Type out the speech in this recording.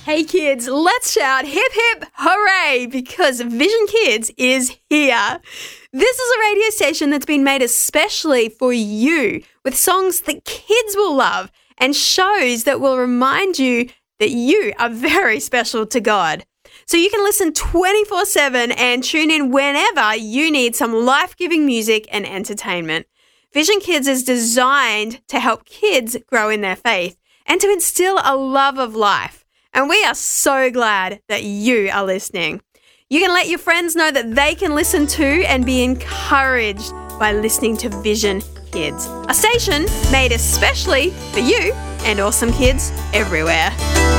Hey kids, let's shout hip hip hooray because Vision Kids is here. This is a radio station that's been made especially for you with songs that kids will love and shows that will remind you that you are very special to God. So you can listen 24/7 and tune in whenever you need some life-giving music and entertainment. Vision Kids is designed to help kids grow in their faith and to instill a love of life. And we are so glad that you are listening. You can let your friends know that they can listen to and be encouraged by listening to Vision Kids, a station made especially for you and awesome kids everywhere.